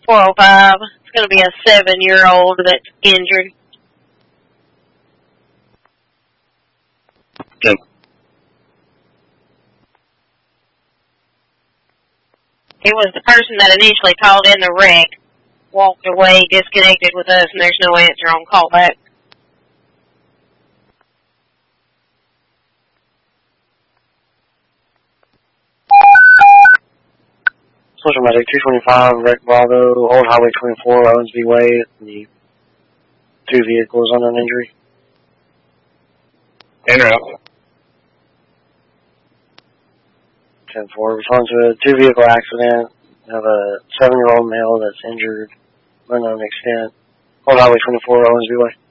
405. It's going to be a 7-year-old that's injured. Good. It was the person that initially called in the wreck, walked away, disconnected with us, and there's no answer on callback. Social Medic 225, Wreck Bravo, Old Highway 24, Owensby Way. The 2 vehicles on an injury. En route. 10-4, respond to a 2-vehicle accident. We have a 7-year-old male that's injured, unknown extent. Old Highway 24, Owensby Way.